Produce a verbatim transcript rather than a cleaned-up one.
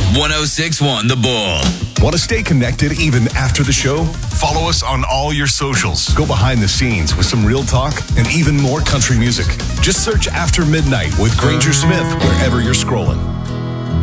one oh six point one The Bull. Want to stay connected even after the show? Follow us on all your socials. Go behind the scenes with some real talk and even more country music. Just search After Midnight with Granger Smith wherever you're scrolling.